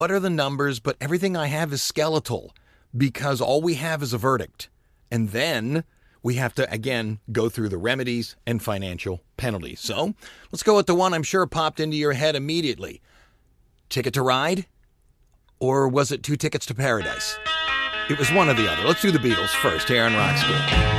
What are the numbers? But everything I have is skeletal because all we have is a verdict. And then we have to, again, go through the remedies and financial penalties. So let's go with the one I'm sure popped into your head immediately. Ticket to Ride? Or was it 2 Tickets to Paradise? It was one or the other. Let's do the Beatles first here on Rock School.